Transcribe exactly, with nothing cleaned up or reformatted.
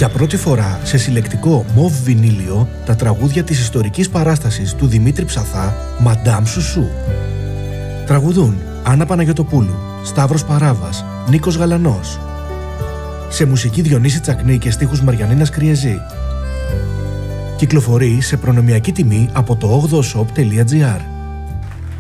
Για πρώτη φορά σε συλλεκτικό μοβ βινίλιο τα τραγούδια της ιστορικής παράστασης του Δημήτρη Ψαθά «Μαντάμ Σουσού». Τραγουδούν Άννα Παναγιωτοπούλου, Σταύρος Παράβας, Νίκος Γαλανός. Σε μουσική Διονύση Τσακνή και στίχους Μαριανίνας Κριεζή. Κυκλοφορεί σε προνομιακή τιμή από το ογδοοσοπ τελεία τζι άρ.